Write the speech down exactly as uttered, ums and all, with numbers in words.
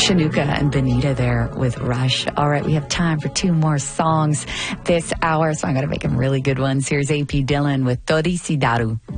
Chinooka and Benita there with Rush. All right, we have time for two more songs this hour, so I'm going to make them really good ones. Here's A P Dillon with Torici Daru.